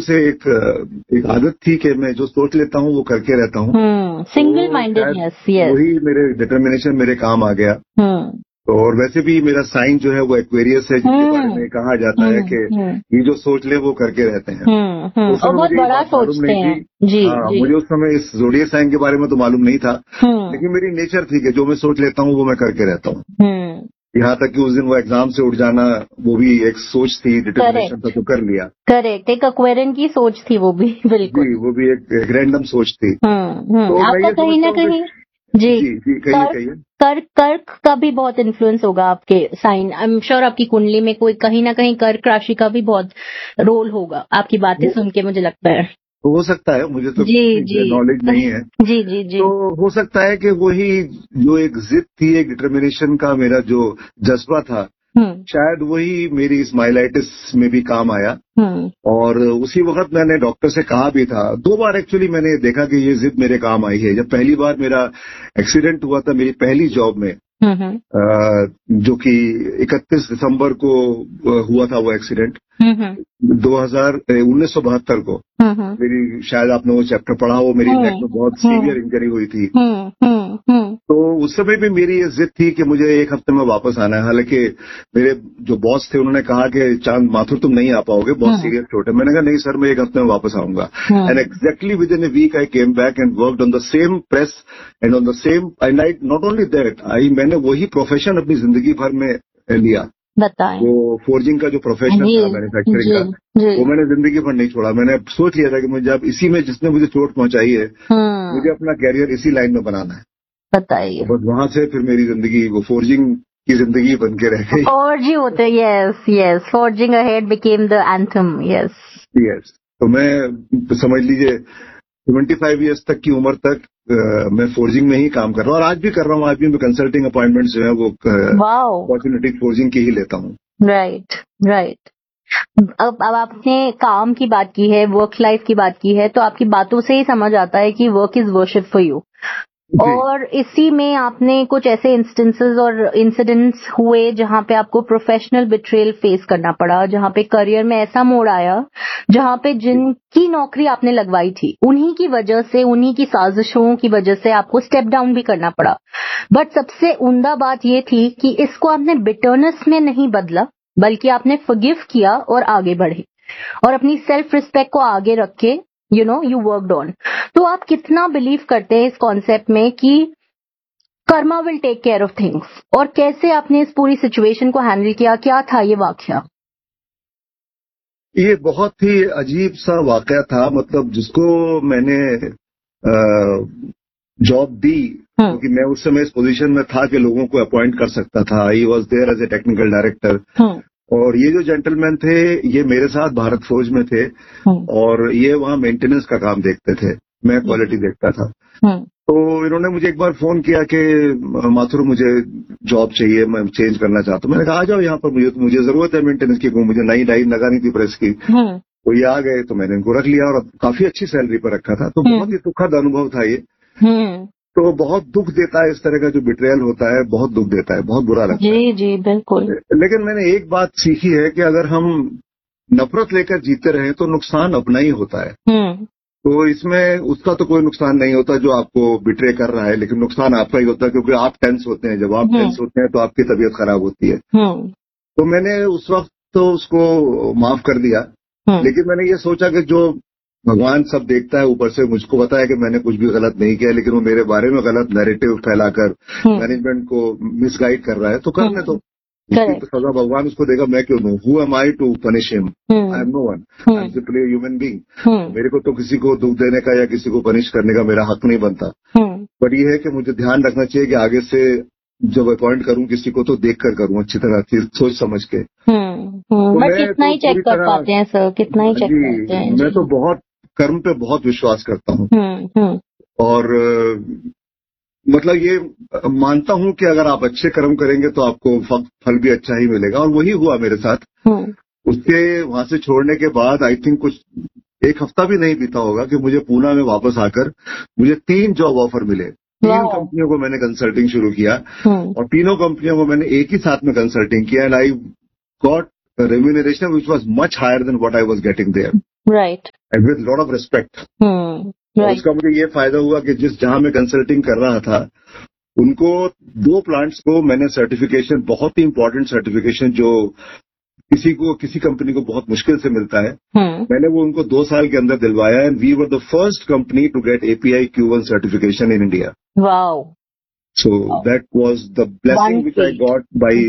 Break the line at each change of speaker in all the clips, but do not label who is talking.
से एक आदत थी कि मैं जो सोच लेता हूँ वो करके रहता हूँ।
सिंगल माइंडेडनेस, यस,
वही मेरे डिटर्मिनेशन मेरे काम आ गया। तो और वैसे भी मेरा साइन जो है वो एक्वेरियस है, जिसके बारे में कहा जाता है कि ये जो सोच ले वो करके रहते हैं। उस समय
बहुत
मुझे
बड़ा
मालूम नहीं
सोचते
थी।
जी,
हाँ,
जी।
मुझे उस समय इस ज़ोडिएक साइन के बारे में तो मालूम नहीं था, लेकिन मेरी नेचर थी कि जो मैं सोच लेता हूँ वो मैं करके रहता हूँ। यहाँ तक कि उस दिन वो एग्जाम से उठ जाना, वो भी एक सोच थी, डिटर्मिनेशन था, तो कर लिया।
करेक्ट, एक एक्वेरियन की सोच थी वो भी, बिल्कुल
जी, वो भी एक रैंडम सोच थी। तो
आपका कहीं ना कहीं
जी कहिए।
कर्क का भी बहुत इन्फ्लुएंस होगा आपके साइन। आई एम श्योर आपकी कुंडली में कोई कहीं ना कहीं कर्क राशि का भी बहुत रोल होगा, आपकी बातें सुन के मुझे लगता है।
हो सकता है, मुझे तो नॉलेज नहीं है।
जी जी जी।
तो हो सकता है कि वही जो एक जिद थी, एक डिटर्मिनेशन का मेरा जो जज्बा था, शायद वही मेरी स्माइलाइटिस में भी काम आया। और उसी वक्त मैंने डॉक्टर से कहा भी था, 2 बार एक्चुअली मैंने देखा कि ये जिद मेरे काम आई है। जब पहली बार मेरा एक्सीडेंट हुआ था मेरी पहली जॉब में, जो कि 31 दिसंबर को हुआ था वो एक्सीडेंट, 1972 को। मेरी, शायद आपने वो चैप्टर पढ़ा हो, मेरी नेक में बहुत सीवियर इंजरी हुई थी। तो उस समय भी मेरी ये जिद थी कि मुझे 1 हफ्ते में वापस आना है। हालांकि मेरे जो बॉस थे उन्होंने कहा कि चांद माथुर तुम नहीं आ पाओगे, बहुत सीरियस चोट है। मैंने कहा नहीं सर, मैं 1 हफ्ते में वापस आऊंगा। And exactly with in a week I came back and worked on the same press and on the same and I not only that, मैंने वही प्रोफेशन अपनी जिंदगी भर में लिया।
बताएं।
वो फोर्जिंग का जो प्रोफेशन था मैन्युफैक्चरिंग का, वो मैंने जिंदगी भर नहीं छोड़ा। मैंने सोच लिया था कि मुझे अब इसी में, जिसने मुझे चोट पहुंचाई है, मुझे अपना कैरियर इसी लाइन में बनाना है।
बताइए।
तो बस वहां से फिर मेरी जिंदगी वो फोर्जिंग की जिंदगी बन के रह गई।
फॉर्जिंग होते, yes, forging ahead became the anthem, yes.
तो मैं समझ लीजिए 25 इयर्स तक की उम्र तक मैं फोर्जिंग में ही काम कर रहा हूँ, और आज भी कर रहा हूँ। आज भी मैं कंसल्टिंग अपॉइंटमेंट्स जो है वो अपॉर्चुनिटी फोर्जिंग की ही लेता हूँ।
राइट। अब आपने काम की बात की है, वर्क लाइफ की बात की है, तो आपकी बातों से ही समझ आता है कि work is worship for you. और इसी में आपने कुछ ऐसे इंस्टेंसेस और इंसिडेंट्स हुए जहां पे आपको प्रोफेशनल बिट्रेयल फेस करना पड़ा, जहां पे करियर में ऐसा मोड़ आया जहां पे जिनकी नौकरी आपने लगवाई थी उन्हीं की वजह से, उन्हीं की साजिशों की वजह से आपको स्टेप डाउन भी करना पड़ा। बट सबसे उम्दा बात ये थी कि इसको आपने बिटरनेस में नहीं बदला, बल्कि आपने फॉरगिव किया और आगे बढ़े और अपनी सेल्फ रिस्पेक्ट को आगे रख के यू वर्कड ऑन। तो आप कितना बिलीव करते हैं इस कॉन्सेप्ट में कि Karma will take care of things, और कैसे आपने इस पूरी सिचुएशन को हैंडल किया? क्या था ये वाकया?
ये बहुत ही अजीब सा वाकया था। मतलब जिसको मैंने जॉब दी, क्योंकि मैं उस समय इस पोजीशन में था कि लोगों को अपॉइंट कर सकता था। I was there as a technical director. और ये जो जेंटलमैन थे ये मेरे साथ भारत फौज में थे, और ये वहां मेंटेनेंस का काम देखते थे, मैं क्वालिटी देखता था। तो इन्होंने मुझे एक बार फोन किया कि माथुर मुझे जॉब चाहिए, मैं चेंज करना चाहता हूँ। मैंने कहा आ जाओ यहाँ पर, मुझे जरूरत है मेंटेनेंस की, मुझे नई डाई लगानी थी प्रेस की। तो ये आ गए, तो मैंने इनको रख लिया और काफी अच्छी सैलरी पर रखा था। तो बहुत ही दुखद अनुभव था ये। तो बहुत दुख देता है इस तरह का जो बिट्रेयल होता है, बहुत दुख देता है, बहुत बुरा लगता है।
जी बिल्कुल।
लेकिन मैंने एक बात सीखी है कि अगर हम नफरत लेकर जीते रहे तो नुकसान अपना ही होता है। तो इसमें उसका तो कोई नुकसान नहीं होता जो आपको बिट्रे कर रहा है, लेकिन नुकसान आपका ही होता है, क्योंकि आप टेंस होते हैं। जब आप टेंस होते हैं तो आपकी तबीयत खराब होती है। तो मैंने उस वक्त तो उसको माफ कर दिया, लेकिन मैंने ये सोचा कि जो भगवान सब देखता है ऊपर से, मुझको पता है कि मैंने कुछ भी गलत नहीं किया, लेकिन वो मेरे बारे में गलत नैरेटिव फैलाकर मैनेजमेंट को मिसगाइड कर रहा है, तो करने तो उसकी सजा भगवान उसको देगा, मैं क्यों दूं? Who am I to punish him? I am no one, I am simply human being. मेरे को तो किसी को दुख देने का या किसी को पनिश करने का मेरा हक नहीं बनता। बट ये है कि मुझे ध्यान रखना चाहिए कि आगे से जब अपॉइंट करूं किसी को तो देख कर करूं, अच्छी तरह सोच समझ के।
तो कितना ही चेक कर पाते हैं सर, कितना ही चेक करते हैं।
मैं तो बहुत कर्म पे बहुत विश्वास करता हूँ, और मतलब ये मानता हूं कि अगर आप अच्छे कर्म करेंगे तो आपको फल भी अच्छा ही मिलेगा, और वही हुआ मेरे साथ। उसके वहां से छोड़ने के बाद आई थिंक कुछ 1 हफ्ता भी नहीं बीता होगा कि मुझे पूना में वापस आकर मुझे 3 जॉब ऑफर मिले। 3 कंपनियों को मैंने कंसल्टिंग शुरू किया, और तीनों कंपनियों को मैंने एक ही साथ में कंसल्टिंग किया, and I got remuneration which was much higher than what I was getting there.
Right,
and with lot of respect. और उसका मुझे ये फायदा हुआ कि जहां मैं कंसल्टिंग कर रहा था, उनको 2 प्लांट्स को मैंने सर्टिफिकेशन, बहुत ही इंपॉर्टेंट सर्टिफिकेशन जो किसी कंपनी को बहुत मुश्किल से मिलता है, मैंने वो उनको 2 साल के अंदर दिलवाया। And we were the first company to get API Q1 certification in India.
Wow.
So that was the blessing which I got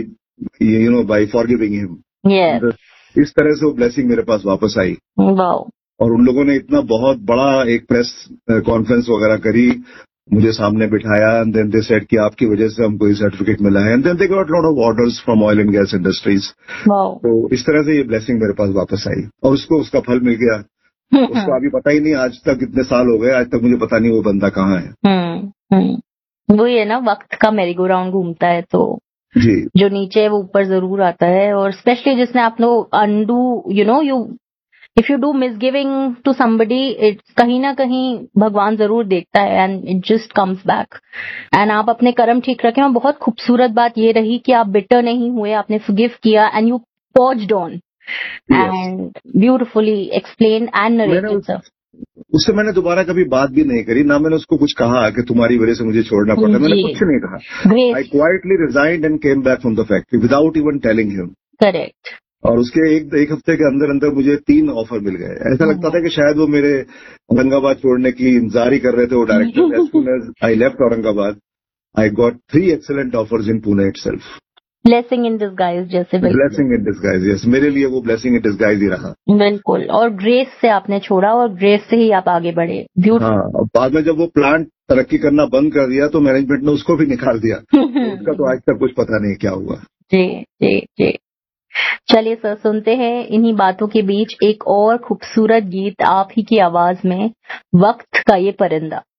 by forgiving him.
Yes.
इस तरह से वो ब्लेसिंग मेरे पास वापस आई।
Wow.
और उन लोगों ने इतना बहुत बड़ा एक प्रेस कॉन्फ्रेंस वगैरह करी, मुझे सामने बिठाया, एंड देन दे सेड कि आपकी वजह से हमको ये सर्टिफिकेट मिला है। And then they got lot of orders from oil and gas industries. तो इस तरह से ये ब्लेसिंग मेरे पास वापस आई और उसको उसका फल मिल गया। उसका अभी पता ही नहीं, आज तक इतने साल हो गए, आज तक मुझे पता नहीं वो बंदा कहाँ है।
वो ये ना, वक्त का मेरी गो राउंड घूमता है, तो
जी,
जो नीचे है वो ऊपर जरूर आता है। और स्पेशली जिसने आप लोग undo if you do मिसगिविंग to somebody, it कहीं ना कहीं भगवान जरूर देखता है and it just comes back. And आप अपने कर्म ठीक रखें। और बहुत खूबसूरत बात ये रही कि आप बिटर नहीं हुए, आपने फॉरगिव किया and you paused on and beautifully explain and narrated. Sir,
उससे मैंने दोबारा कभी बात भी नहीं करी, ना मैंने उसको कुछ कहा कि तुम्हारी वजह से मुझे छोड़ना पड़ा, मैंने कुछ नहीं कहा। आई quietly रिजाइन्ड and came back from the factory without even telling him.
Correct.
और उसके एक हफ्ते के अंदर अंदर मुझे 3 ऑफर मिल गए। ऐसा लगता था कि शायद वो मेरे औरंगाबाद छोड़ने की इंतजार ही कर रहे थे वो director. As soon as I left Aurangabad, I got 3 excellent offers in Pune itself.
Blessing in disguise जैसे।
ब्लेसिंग इन डिस्गाइज, यस, मेरे लिए वो ब्लेसिंग इन डिस्गाइज ही रहा।
बिल्कुल। और ग्रेस से आपने छोड़ा और ग्रेस से ही आप आगे बढ़े। ब्यूटीफुल।
हाँ, बाद में जब वो प्लांट तरक्की करना बंद कर दिया तो मैनेजमेंट ने उसको भी निकाल दिया। तो उसका तो आज तक कुछ पता नहीं क्या हुआ।
जी जी जी। चलिए सर, सुनते हैं इन्हीं बातों के बीच एक और खूबसूरत गीत आप ही की आवाज में, वक्त का ये परिंदा।